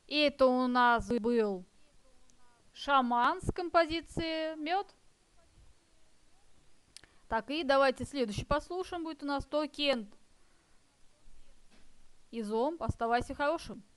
Это у нас был Шаман с композицией «Мед». Так, и давайте следующий послушаем. Будет у нас Токен и Зомб. Оставайся хорошим.